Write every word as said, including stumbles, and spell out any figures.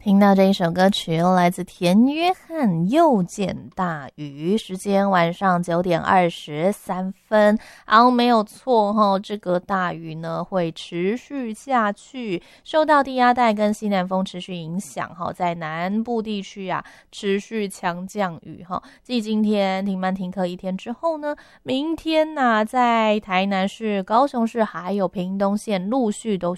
听到这一首歌曲来自田约翰，又见大雨，时间晚上九点二十三分。啊，没有错哈，这个大雨呢会持续下去，受到低压带跟西南风持续影响哈，在南部地区啊持续强降雨哈。继今天停班停课一天之后呢，明天呐、啊、在台南市、高雄市还有屏东县陆续都